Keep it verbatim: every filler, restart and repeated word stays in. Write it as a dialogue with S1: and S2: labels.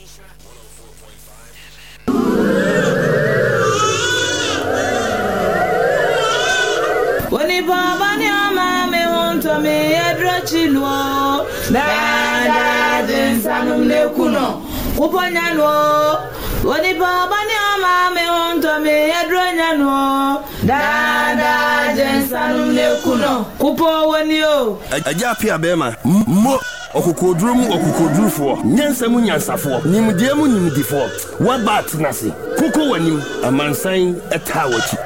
S1: Oni baba ni ama me wonto me edrochilwo dada jensanum ne kuno kuponya no oni baba ni ama me wonto me edronya no dada jensanum ne kuno kupo woni o
S2: aja pia bema mo okukoduru mu okukodurufo nyansam nyansafo nimdie mu nimdifo wabat nase kuko wanim amansan etawachi